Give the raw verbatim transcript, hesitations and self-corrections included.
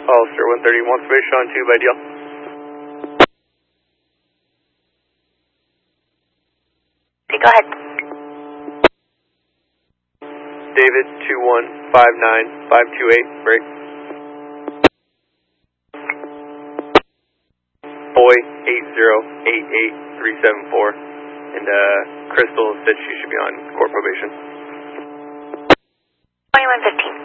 Hollister one thirty, one information on two by deal. Go ahead. David two one five nine five two eight, break. Boy eight zero eight eight three seven four, and uh, Crystal said she should be on court probation. twenty-one fifteen.